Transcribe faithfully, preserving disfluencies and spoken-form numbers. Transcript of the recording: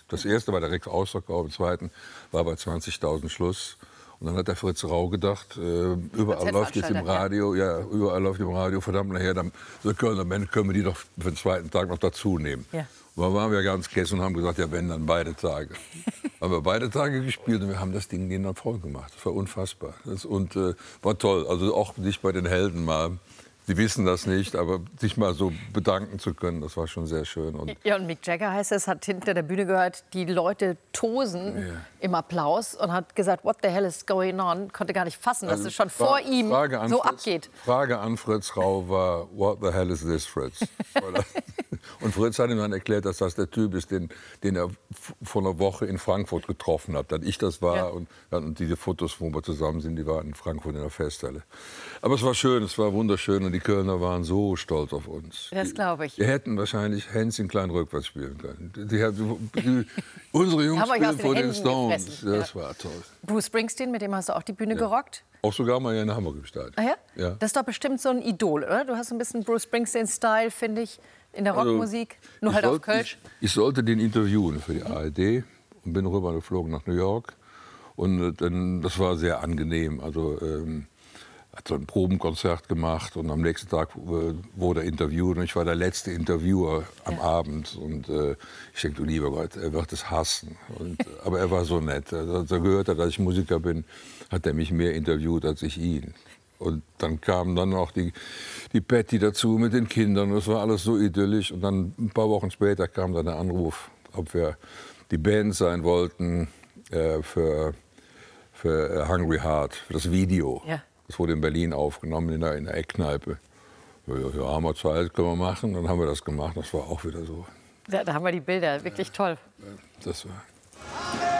Das erste war direkt ausverkauft, im zweiten war bei zwanzigtausend Schluss. Und dann hat der Fritz Rau gedacht, äh, überall läuft jetzt im Radio, ja. ja, überall läuft im Radio, verdammt nachher, dann so Kölner Band, können wir die doch für den zweiten Tag noch dazu nehmen. Ja. Und dann waren wir ganz kess und haben gesagt, ja, wenn, dann beide Tage. Haben wir beide Tage gespielt und wir haben das Ding denen dann voll gemacht. Das war unfassbar. Das, und äh, war toll, also auch nicht bei den Helden mal. Die wissen das nicht, aber sich mal so bedanken zu können, das war schon sehr schön. Und ja, und Mick Jagger heißt es, hat hinter der Bühne gehört, die Leute tosen ja. im Applaus und hat gesagt, what the hell is going on? Konnte gar nicht fassen, dass also, es schon vor ihm so Fritz, abgeht. Frage an Fritz Rau war, what the hell is this, Fritz? Und Fritz hat ihm dann erklärt, dass das der Typ ist, den, den er vor einer Woche in Frankfurt getroffen hat. Dass ich das war ja. und, und diese Fotos, wo wir zusammen sind, die waren in Frankfurt in der Festhalle. Aber es war schön, es war wunderschön und die Kölner waren so stolz auf uns. Das glaube ich. Wir hätten wahrscheinlich Hänschen klein rückwärts spielen können. Die, die, die, unsere Jungs spielen vor den Stones. Das ja. war toll. Bruce Springsteen, mit dem hast du auch die Bühne ja. gerockt? Auch sogar mal hier in Hamburg im Stadion. Ah ja? ja? Das ist doch bestimmt so ein Idol, oder? Du hast ein bisschen Bruce Springsteen-Style, finde ich, in der Rockmusik. Also, nur halt sollte, auf Kölsch. Ich, ich sollte den interviewen für die A R D und bin rüber geflogen nach New York. Und dann, das war sehr angenehm. Also ähm, hat so ein Probenkonzert gemacht und am nächsten Tag äh, wurde er interviewt und ich war der letzte Interviewer am ja. Abend und äh, ich denke, du lieber Gott, er wird es hassen. Und, aber er war so nett. Also, als er gehört hat, dass ich Musiker bin, hat er mich mehr interviewt als ich ihn. Und dann kam dann auch die, die Patty dazu mit den Kindern. Das war alles so idyllisch. Und dann ein paar Wochen später kam dann der Anruf, ob wir die Band sein wollten äh, für, für Hungry Heart, für das Video. Ja. Das wurde in Berlin aufgenommen, in der, in der Eckkneipe. Ja, ja, haben wir Zeit, können wir machen. Dann haben wir das gemacht. Das war auch wieder so. Ja, da haben wir die Bilder, wirklich toll. Das war...